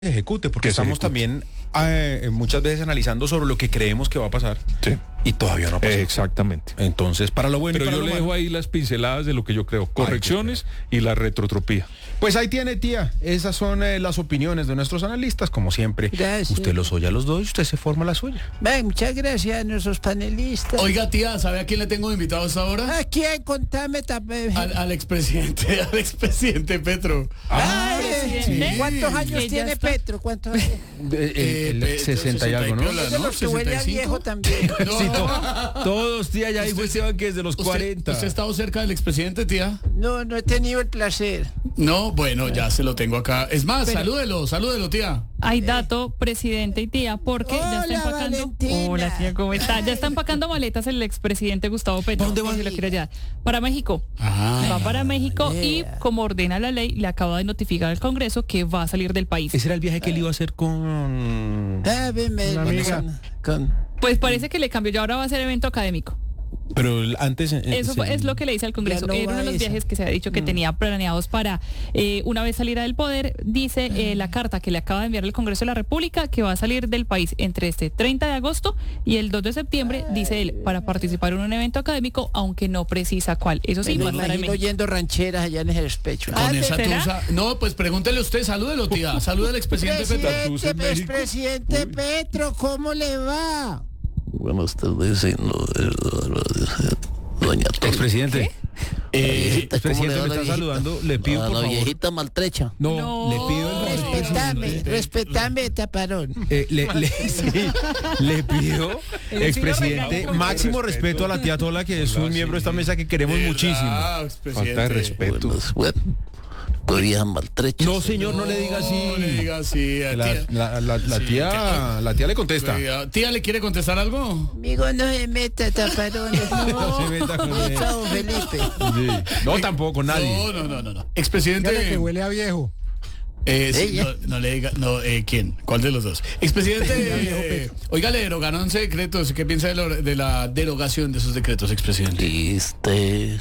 ejecute, porque Que se estamos ejecute. también muchas veces analizando sobre lo que creemos que va a pasar Sí. y todavía no ha pasado. Exactamente. Entonces, para lo bueno Pero y para yo lo le malo. dejo ahí las pinceladas de lo que yo creo, correcciones y la retrotropía. Pues ahí tiene, tía. Esas son las opiniones de nuestros analistas, como siempre. Gracias. Usted los oye a los dos y usted se forma la suya. Ven, muchas gracias a nuestros panelistas. Oiga, tía, ¿sabe a quién le tengo invitado hasta ahora? ¿A quién? Contame también. Al expresidente Petro. Ay, ¿cuántos años Que ya tiene está. Petro? ¿Cuántos años? El 60 y algo, ¿no? piola, Es de los que huele a 65. viejo también. No. Sí, todos, tía, ya dijo Esteban que es de los 40. ¿Usted ha estado cerca del expresidente, tía? No, no he tenido el placer. No, bueno, ya se lo tengo acá. Es más, salúdelo, tía. Hay dato, presidente y tía, porque ya está Hola, empacando. Valentina. Hola, tía, ¿cómo está? Ya está empacando maletas el expresidente Gustavo Petro. ¿Dónde va? Si lo quiere llevar. Para México. Va para México y, como ordena la ley, le acaba de notificar al Congreso que va a salir del país. Ese era el viaje que él iba a hacer con... Una amiga. Pues parece que le cambió, ya ahora va a ser evento académico. Pero antes... Eso es lo que le dice al Congreso. Ya no Era uno va de los esa. viajes que se ha dicho que tenía planeados para una vez saliera del poder. Dice la carta que le acaba de enviar el Congreso de la República que va a salir del país entre este 30 de agosto y el 2 de septiembre, dice él, para participar en un evento académico, aunque no precisa cuál. Eso sí, Me va a estar en imagino México. oyendo rancheras allá en el despecho. Con esa ¿será? tusa. No, pues pregúntele usted, salúdelo, tía. Saluda al expresidente Petro. Presidente Petro, ¿cómo le va? Buenas tardes, doña Toña. Expresidente. Viejita, ¿cómo Expresidente, le va me la está viejita? saludando. Le pido, A por la favor... viejita maltrecha. No, No. le pido el favor. Respetame, taparón. Le pido, expresidente, regaño. máximo respeto a la tía Tola, que es un miembro de esta mesa que queremos muchísimo. Ah, expresidente. Falta de respeto. Bueno, vieja maltrecha. No, señor, no le diga No le así. diga así. La tía le contesta. Tía, ¿le quiere contestar algo? Amigo, no se meta, taparón. No se meta con él. Chao, Felipe. Sí. No, tampoco, nadie. No. Expresidente. huele a viejo. Sí, Ella. no le diga, ¿quién? ¿Cuál de los dos? Expresidente, oiga, le derogaron decretos. ¿Qué piensa de la derogación de esos decretos, expresidente? Triste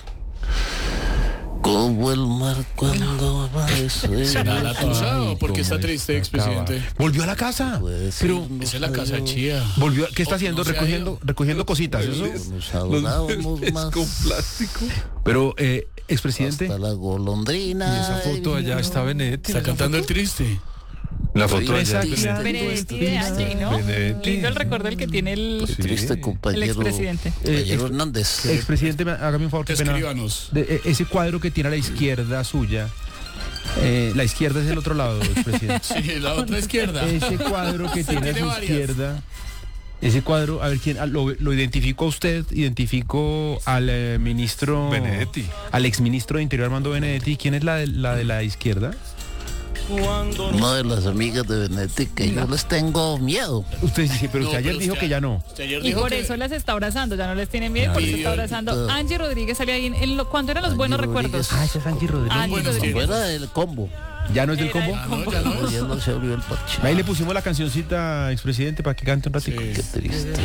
como el mar cuando aparece. ¿Será la tusa o por qué está cómo triste, está expresidente? acabado. Volvió a la casa. Pues sí, Pero Esa es la casa chía. volvió, ¿qué está haciendo? no se ha Recogiendo cositas. Eso. nos adorábamos Es más. con plástico. Pero, expresidente, Hasta la golondrina. Y esa foto allá está Benedetti. Está cantando el triste. La foto allá. Esa- Benedetti de Angie, ¿no? Benedetti. Lindo el recuerdo el que tiene el Triste compañero. el expresidente. Compañero Hernández. expresidente, hágame un favor, qué pena. Escríbanos. Ese cuadro que tiene a la izquierda suya. La izquierda es el otro lado, expresidente. Sí, la otra izquierda. Ese cuadro que Sí, tiene a tiene su varias. izquierda. Ese cuadro, a ver quién lo identificó a usted, identificó al ministro Benedetti. al exministro de Interior Armando Benedetti. ¿Quién es la de la izquierda? Una de las amigas de Benedetti que yo les tengo miedo. Usted sí, pero usted No, ayer pero dijo usted- que ya no. Usted ayer Y dijo por que- eso las está abrazando, ya no les tienen miedo, por eso está abrazando. Ay, Angie Rodríguez salió ahí cuando eran los buenos Angie recuerdos. Rodríguez. Ese es Angie Rodríguez. Angie buenos Rodríguez. tiempos. Fuera del combo. ¿Ya no es del Era combo? el Ah, no, ya no es. Ya no se abrió el parche. Ahí le pusimos la cancioncita, expresidente, para que cante un ratito. Sí. Qué triste.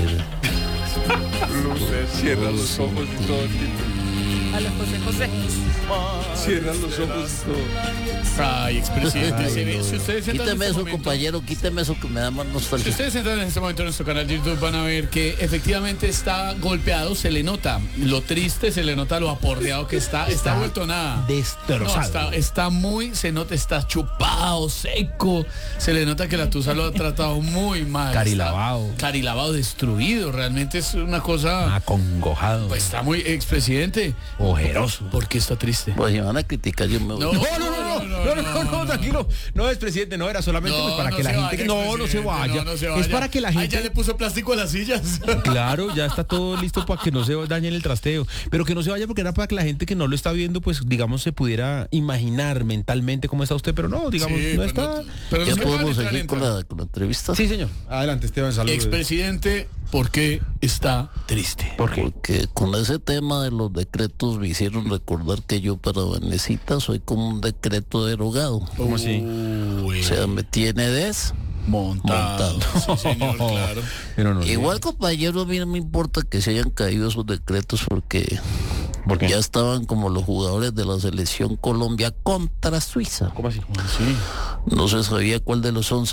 Cierra los ojos y todo. A los José. Cierra los ojos y todo. Ay, expresidente. Si ustedes entran en Quíteme este eso, momento- compañero, quíteme eso que me da más Si nostalgia. ustedes entran en este momento en nuestro canal de YouTube van a ver que efectivamente está golpeado, se le nota lo triste, se le nota lo aporreado que está vuelto nada. No, Destrozado. está muy, se nota, está chupado, seco, se le nota que la tusa lo ha tratado muy mal. Carilavado. Está Carilavado, destruido, realmente es una cosa, Acongojado. pues está muy, expresidente, Ojeroso. ¿por qué está triste? Pues si me van a criticar, yo me voy. No, No, tranquilo. No, expresidente, no era solamente pues, para que la se gente... vaya, No se expresidente, vaya. no se Es vaya. para que la Ay, gente... ya le puso plástico a las sillas. Claro, ya está todo listo para que no se dañe el trasteo. Pero que no se vaya porque era para que la gente que no lo está viendo, pues digamos, se pudiera imaginar mentalmente cómo está usted, pero no, digamos, Sí, no pero está... pero Ya no se podemos van a entrar seguir en con trampa. la entrevista. Sí, señor. Adelante, Esteban, saludos. Expresidente, ¿por qué está triste? ¿Por qué? Porque con ese tema de los decretos me hicieron recordar que yo para Vanecita soy como un decreto derogado. ¿Cómo así? Uy, O sea, me tiene montado. Sí, señor, claro. Pero no, Igual, compañero, a mí no me importa que se hayan caído esos decretos porque ¿Por qué? ya estaban como los jugadores de la selección Colombia contra Suiza. ¿Cómo así? Sí. No se sabía cuál de los 11